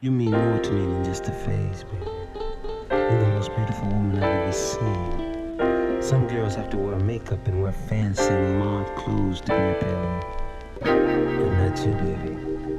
You mean more to me than just a phase, baby. You're the most beautiful woman I've ever seen. Some girls have to wear makeup and wear fancy mauve clothes to be appealing. But not you, baby.